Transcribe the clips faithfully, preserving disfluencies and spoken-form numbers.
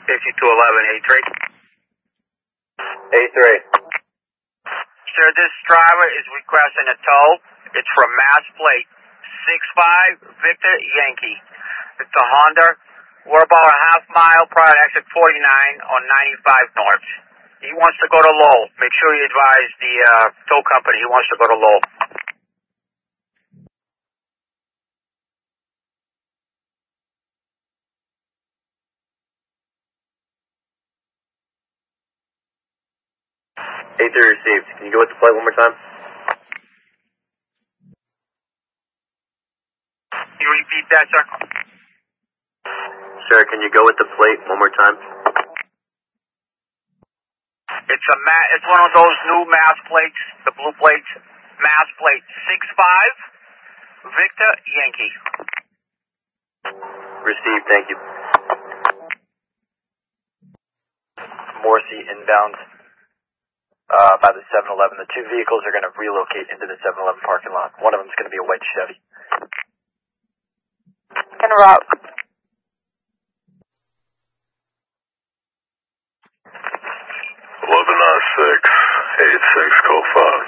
fifty-two eleven, A three. A three. Sir, this driver is requesting a tow. It's from Mass Plate six five Victor Yankee. It's a Honda. We're about a half mile prior to exit forty-nine on ninety-five North. He wants to go to Lowell. Make sure you advise the uh, tow company he wants to go to Lowell. A three received. Can you go with the plate one more time? Can you repeat that, sir? Sir, can you go with the plate one more time? It's a ma- It's one of those new Mass plates, the blue plates. Mass Plate six five Victor Yankee. Received, thank you. Morrissey inbound uh, by the seven eleven. The two vehicles are going to relocate into the seven eleven parking lot. One of them is going to be a white Chevy. En route. eleven nine six, eight six, call five.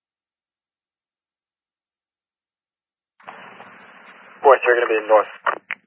Morrissey, they're going to be in north.